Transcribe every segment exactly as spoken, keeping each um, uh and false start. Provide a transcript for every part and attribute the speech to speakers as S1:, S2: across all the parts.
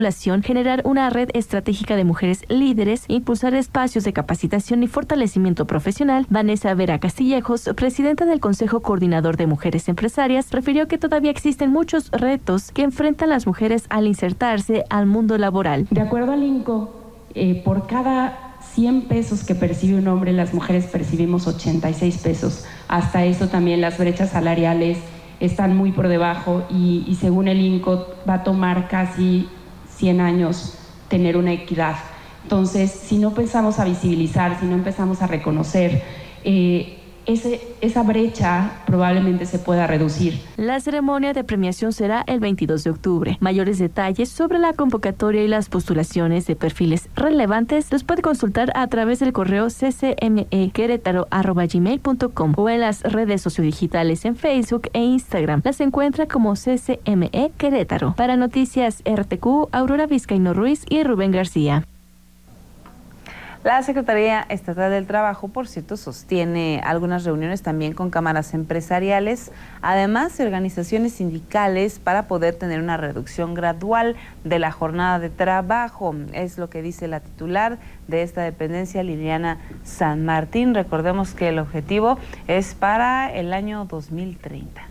S1: generar una red estratégica de mujeres líderes, impulsar espacios de capacitación y fortalecimiento profesional. Vanessa Vera Castillejos, presidenta del Consejo Coordinador de Mujeres Empresarias, refirió que todavía existen muchos retos que enfrentan las mujeres al insertarse al mundo laboral.
S2: De acuerdo al I N C O, eh, por cada cien pesos que percibe un hombre, las mujeres percibimos ochenta y seis pesos. Hasta eso también las brechas salariales están muy por debajo y, y según el I N C O va a tomar casi cien años tener una equidad. Entonces, si no empezamos a visibilizar, si no empezamos a reconocer, eh, ese, esa brecha probablemente se pueda reducir.
S1: La ceremonia de premiación será el veintidós de octubre. Mayores detalles sobre la convocatoria y las postulaciones de perfiles relevantes los puede consultar a través del correo c c m e querétaro arroba gmail punto com o en las redes sociodigitales en Facebook e Instagram. Las encuentra como C C M E Querétaro. Para Noticias R T Q, Aurora Vizcaíno Ruiz y Rubén García.
S3: La Secretaría Estatal del Trabajo, por cierto, sostiene algunas reuniones también con cámaras empresariales, además de organizaciones sindicales, para poder tener una reducción gradual de la jornada de trabajo. Es lo que dice la titular de esta dependencia, Liliana San Martín. Recordemos que el objetivo es para el año dos mil treinta.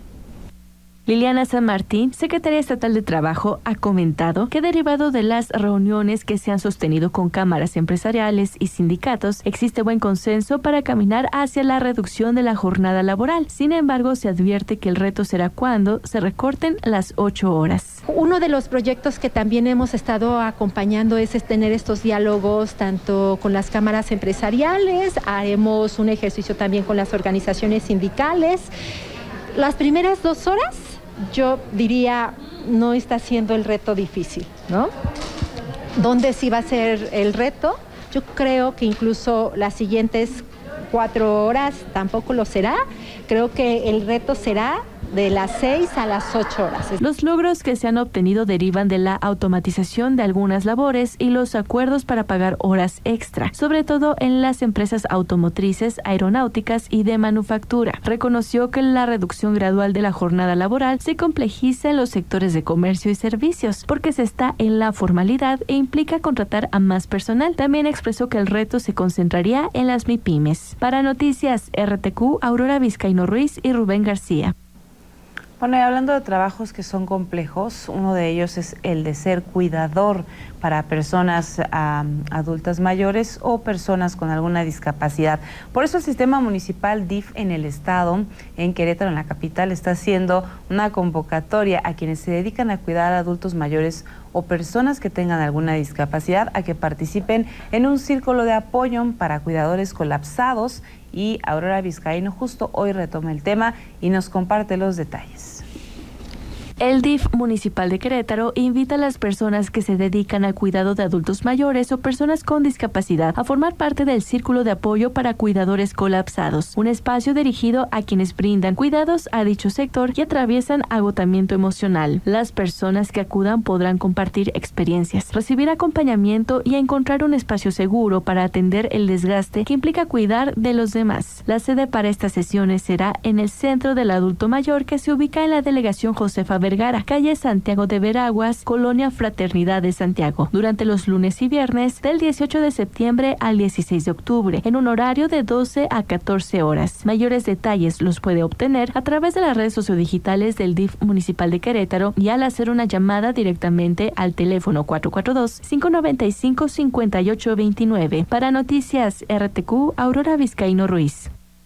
S1: Liliana San Martín, secretaria estatal de Trabajo, ha comentado que derivado de las reuniones que se han sostenido con cámaras empresariales y sindicatos, existe buen consenso para caminar hacia la reducción de la jornada laboral. Sin embargo, se advierte que el reto será cuando se recorten las ocho horas.
S4: Uno de los proyectos que también hemos estado acompañando es tener estos diálogos tanto con las cámaras empresariales, haremos un ejercicio también con las organizaciones sindicales. Las primeras dos horas, yo diría, no está siendo el reto difícil, ¿no? ¿Dónde sí va a ser el reto? Yo creo que incluso las siguientes cuatro horas tampoco lo será. Creo que el reto será de las seis a las ocho horas.
S1: Los logros que se han obtenido derivan de la automatización de algunas labores y los acuerdos para pagar horas extra, sobre todo en las empresas automotrices, aeronáuticas y de manufactura. Reconoció que la reducción gradual de la jornada laboral se complejiza en los sectores de comercio y servicios, porque se está en la formalidad e implica contratar a más personal. También expresó que el reto se concentraría en las MIPYMES. Para Noticias R T Q, Aurora Vizcaíno Ruiz y Rubén García.
S3: Bueno, y hablando de trabajos que son complejos, uno de ellos es el de ser cuidador para personas um, adultas mayores o personas con alguna discapacidad. Por eso el sistema municipal D I F en el estado, en Querétaro, en la capital, está haciendo una convocatoria a quienes se dedican a cuidar a adultos mayores o personas que tengan alguna discapacidad a que participen en un círculo de apoyo para cuidadores colapsados, y Aurora Vizcaíno justo hoy retoma el tema y nos comparte los detalles.
S1: El D I F municipal de Querétaro invita a las personas que se dedican al cuidado de adultos mayores o personas con discapacidad a formar parte del Círculo de Apoyo para Cuidadores Colapsados, un espacio dirigido a quienes brindan cuidados a dicho sector y atraviesan agotamiento emocional. Las personas que acudan podrán compartir experiencias, recibir acompañamiento y encontrar un espacio seguro para atender el desgaste que implica cuidar de los demás. La sede para estas sesiones será en el Centro del Adulto Mayor, que se ubica en la delegación Josefa Vergara, calle Santiago de Veraguas, Colonia Fraternidad de Santiago, durante los lunes y viernes del dieciocho de septiembre al dieciséis de octubre, en un horario de doce a catorce horas. Mayores detalles los puede obtener a través de las redes sociodigitales del D I F municipal de Querétaro y al hacer una llamada directamente al teléfono cuatro cuatro dos, cinco nueve cinco, cinco ocho dos nueve. Para Noticias R T Q, Aurora Vizcaíno Ruiz.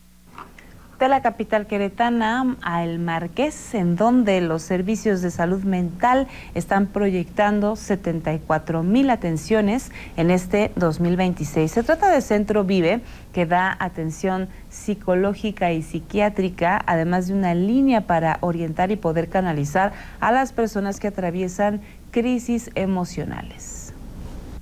S3: De la capital queretana a El Marqués, en donde los servicios de salud mental están proyectando setenta y cuatro mil atenciones en este dos mil veintiséis. Se trata de Centro Vive, que da atención psicológica y psiquiátrica, además de una línea para orientar y poder canalizar a las personas que atraviesan crisis emocionales.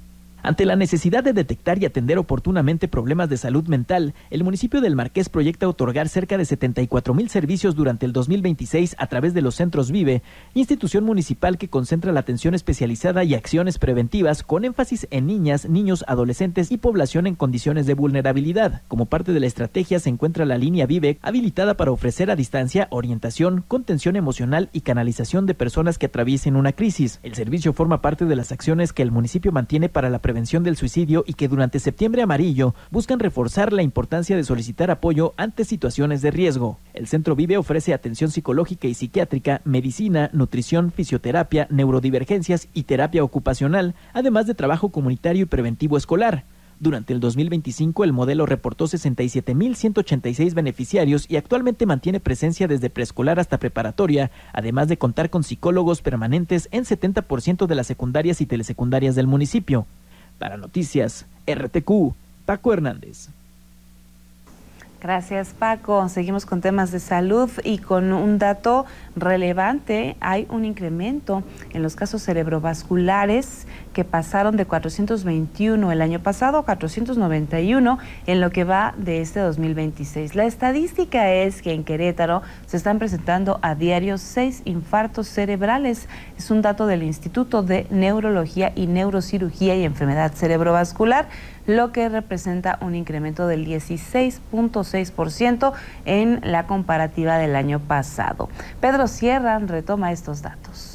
S5: Ante la necesidad de detectar y atender oportunamente problemas de salud mental, el municipio del Marqués proyecta otorgar cerca de setenta y cuatro mil servicios durante el dos mil veintiséis a través de los Centros Vive, institución municipal que concentra la atención especializada y acciones preventivas con énfasis en niñas, niños, adolescentes y población en condiciones de vulnerabilidad. Como parte de la estrategia se encuentra la línea Vive, habilitada para ofrecer a distancia orientación, contención emocional y canalización de personas que atraviesen una crisis. El servicio forma parte de las acciones que el municipio mantiene para la prevención prevención del suicidio y que durante Septiembre Amarillo buscan reforzar la importancia de solicitar apoyo ante situaciones de riesgo. El Centro Vive ofrece atención psicológica y psiquiátrica, medicina, nutrición, fisioterapia, neurodivergencias y terapia ocupacional, además de trabajo comunitario y preventivo escolar. Durante el dos mil veinticinco, el modelo reportó sesenta y siete mil ciento ochenta y seis beneficiarios y actualmente mantiene presencia desde preescolar hasta preparatoria, además de contar con psicólogos permanentes en setenta por ciento de las secundarias y telesecundarias del municipio. Para Noticias R T Q, Paco Hernández.
S3: Gracias, Paco. Seguimos con temas de salud y con un dato relevante. Hay un incremento en los casos cerebrovasculares que pasaron de cuatrocientos veintiuno el año pasado a cuatrocientos noventa y uno en lo que va de este dos mil veintiséis. La estadística es que en Querétaro se están presentando a diario seis infartos cerebrales. Es un dato del Instituto de Neurología y Neurocirugía y Enfermedad Cerebrovascular, lo que representa un incremento del dieciséis punto seis por ciento en la comparativa del año pasado. Pedro Sierra retoma estos datos.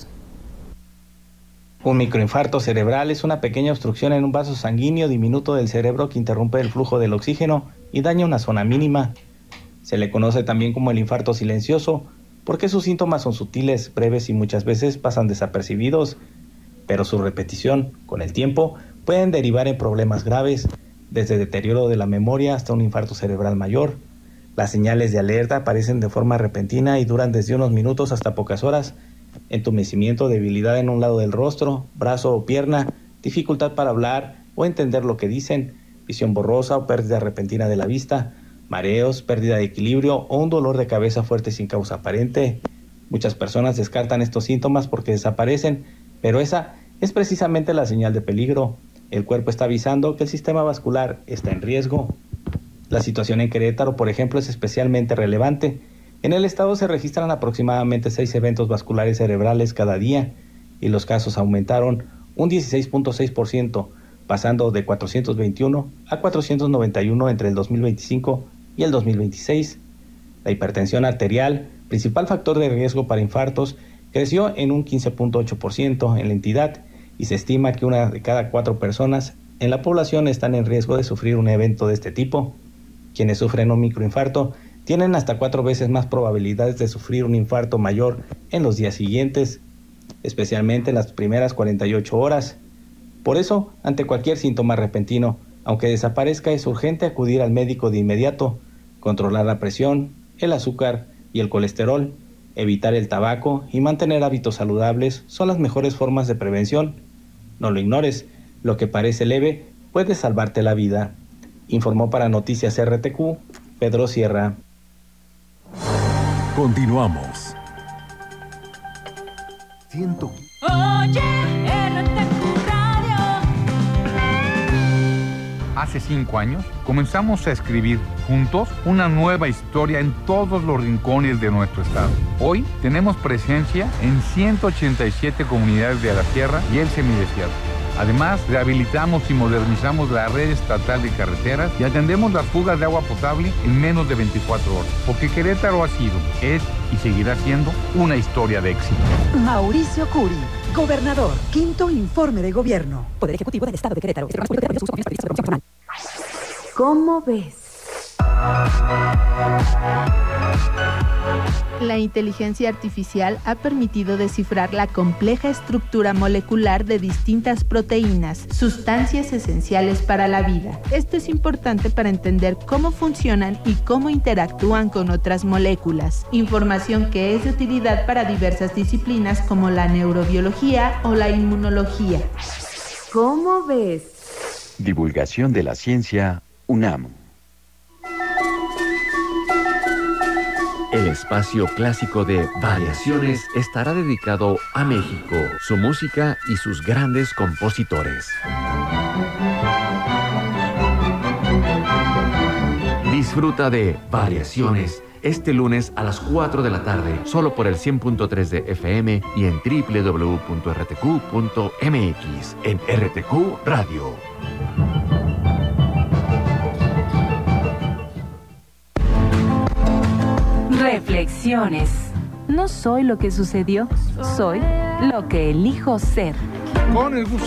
S6: Un microinfarto cerebral es una pequeña obstrucción en un vaso sanguíneo diminuto del cerebro que interrumpe el flujo del oxígeno y daña una zona mínima. Se le conoce también como el infarto silencioso porque sus síntomas son sutiles, breves y muchas veces pasan desapercibidos, pero su repetición, con el tiempo, pueden derivar en problemas graves, desde deterioro de la memoria hasta un infarto cerebral mayor. Las señales de alerta aparecen de forma repentina y duran desde unos minutos hasta pocas horas. Entumecimiento, debilidad en un lado del rostro, brazo o pierna, dificultad para hablar o entender lo que dicen, visión borrosa o pérdida repentina de la vista, mareos, pérdida de equilibrio o un dolor de cabeza fuerte sin causa aparente. Muchas personas descartan estos síntomas porque desaparecen, pero esa es precisamente la señal de peligro. El cuerpo está avisando que el sistema vascular está en riesgo. La situación en Querétaro, por ejemplo, es especialmente relevante. En el estado se registran aproximadamente seis eventos vasculares cerebrales cada día y los casos aumentaron un dieciséis punto seis por ciento, pasando de cuatrocientos veintiuno a cuatrocientos noventa y uno entre el dos mil veinticinco y el dos mil veintiséis. La hipertensión arterial, principal factor de riesgo para infartos, creció en un quince punto ocho por ciento en la entidad y se estima que una de cada cuatro personas en la población están en riesgo de sufrir un evento de este tipo. Quienes sufren un microinfarto tienen hasta cuatro veces más probabilidades de sufrir un infarto mayor en los días siguientes, especialmente en las primeras cuarenta y ocho horas. Por eso, ante cualquier síntoma repentino, aunque desaparezca, es urgente acudir al médico de inmediato, controlar la presión, el azúcar y el colesterol, evitar el tabaco y mantener hábitos saludables son las mejores formas de prevención. No lo ignores, lo que parece leve puede salvarte la vida. Informó para Noticias R T Q, Pedro Sierra.
S7: Continuamos. Ciento.
S8: Oye, R T Q Radio.
S9: Hace cinco años comenzamos a escribir juntos una nueva historia en todos los rincones de nuestro estado. Hoy tenemos presencia en ciento ochenta y siete comunidades de la sierra y el semidesierto. Además, rehabilitamos y modernizamos la red estatal de carreteras y atendemos las fugas de agua potable en menos de veinticuatro horas. Porque Querétaro ha sido, es y seguirá siendo una historia de éxito.
S10: Mauricio Curi, gobernador, quinto informe de gobierno. Poder Ejecutivo del Estado de Querétaro.
S11: ¿Cómo ves?
S12: La inteligencia artificial ha permitido descifrar la compleja estructura molecular de distintas proteínas, sustancias esenciales para la vida. Esto es importante para entender cómo funcionan y cómo interactúan con otras moléculas. Información que es de utilidad para diversas disciplinas como la neurobiología o la inmunología.
S11: ¿Cómo ves?
S7: Divulgación de la ciencia UNAM. El espacio clásico de Variaciones estará dedicado a México, su música y sus grandes compositores. Disfruta de Variaciones este lunes a las cuatro de la tarde, solo por el cien punto tres de F M y en doble u doble u doble u punto r t q punto m x en R T Q Radio.
S11: Reflexiones. No soy lo que sucedió, soy lo que elijo ser.
S9: Con el gusto